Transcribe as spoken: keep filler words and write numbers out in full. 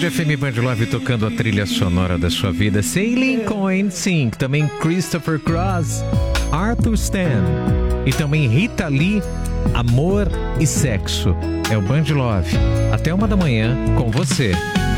Rádio F M Band Love tocando a trilha sonora da sua vida. Sailing Coin Sync, também Christopher Cross, Arthur Stan e também Rita Lee, Amor e Sexo. É o Band Love. Até uma da manhã com você.